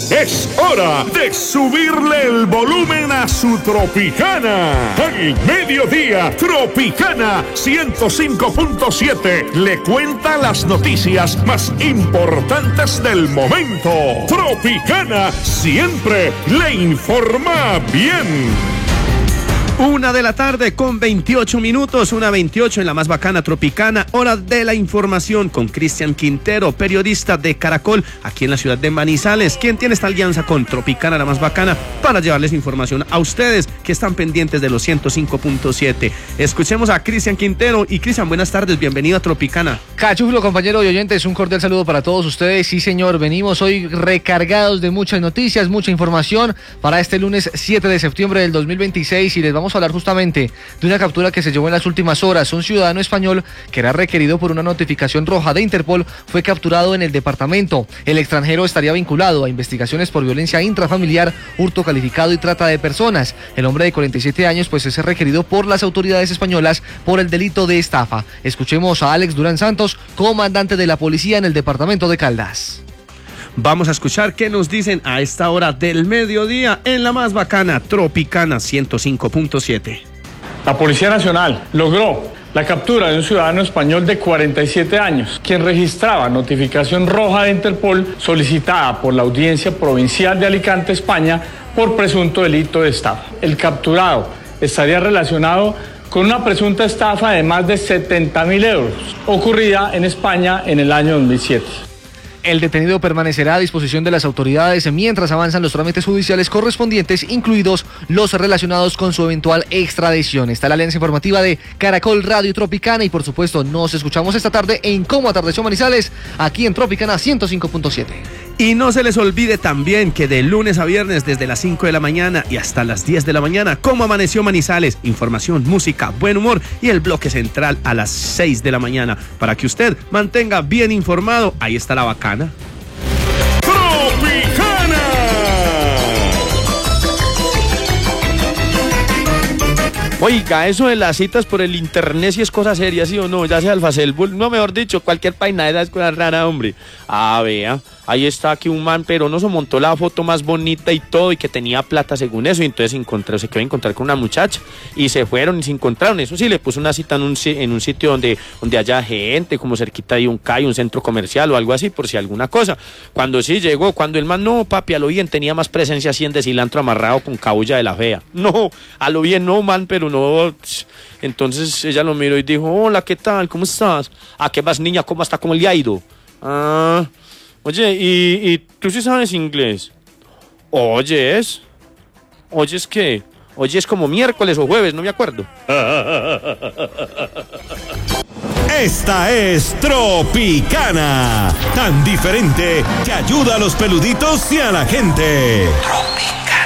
Es hora de subirle el volumen a su Tropicana. Al mediodía, Tropicana 105.7 le cuenta las noticias más importantes del momento. Tropicana siempre le informa bien. 1:28 p.m, 1:28 en la más bacana Tropicana, hora de la información con Cristian Quintero, periodista de Caracol, aquí en la ciudad de Manizales, quien tiene esta alianza con Tropicana, la más bacana, para llevarles información a ustedes que están pendientes de los 105.7. Escuchemos a Cristian Quintero. Y Cristian, buenas tardes, bienvenido a Tropicana. Cachuflo, compañero y oyentes, un cordial saludo para todos ustedes. Sí, señor, venimos hoy recargados de muchas noticias, mucha información para este lunes 7 de septiembre del 2026 y les vamos a hablar justamente de una captura que se llevó en las últimas horas. Un ciudadano español que era requerido por una notificación roja de Interpol fue capturado en el departamento. El extranjero estaría vinculado a investigaciones por violencia intrafamiliar, hurto calificado y trata de personas. El hombre de 47 años pues es requerido por las autoridades españolas por el delito de estafa. Escuchemos a Alex Durán Santos, comandante de la policía en el departamento de Caldas. Vamos a escuchar qué nos dicen a esta hora del mediodía en la más bacana Tropicana 105.7. La Policía Nacional logró la captura de un ciudadano español de 47 años, quien registraba notificación roja de Interpol solicitada por la Audiencia Provincial de Alicante, España, por presunto delito de estafa. El capturado estaría relacionado con una presunta estafa de más de 70.000 euros, ocurrida en España en el año 2007. El detenido permanecerá a disposición de las autoridades mientras avanzan los trámites judiciales correspondientes, incluidos los relacionados con su eventual extradición. Está la alianza informativa de Caracol Radio Tropicana y por supuesto nos escuchamos esta tarde en Cómo Atardeció Manizales, aquí en Tropicana 105.7. Y no se les olvide también que de lunes a viernes desde las 5 de la mañana y hasta las 10 de la mañana, Cómo Amaneció Manizales, información, música, buen humor y el bloque central a las 6 de la mañana. Para que usted mantenga bien informado, ahí está la bacana. ¡Tropicana! Oiga, eso de las citas por el internet si es cosa seria, ¿sí o no? Ya sea el Facebook, no, mejor dicho, cualquier página de esas cosas raras, hombre. Ah, vea, ahí está aquí un man, pero no se montó la foto más bonita y todo, y que tenía plata según eso, y entonces se quedó a encontrar con una muchacha, y se fueron y se encontraron. Eso sí, le puso una cita en un sitio donde haya gente, como cerquita de un CAI, un centro comercial o algo así, por si alguna cosa. Cuando sí llegó, cuando el man, no, papi, a lo bien, tenía más presencia así de cilantro amarrado con cabulla de la fea. No, a lo bien no, man, pero no. Entonces ella lo miró y dijo, hola, ¿qué tal? ¿Cómo estás? ¿A qué vas, niña? ¿Cómo está? ¿Cómo le ha ido? Ah, oye, ¿y tú sí sabes inglés? ¿Oyes? ¿Oyes qué? Oyes como miércoles o jueves, no me acuerdo. Esta es Tropicana, tan diferente que ayuda a los peluditos y a la gente.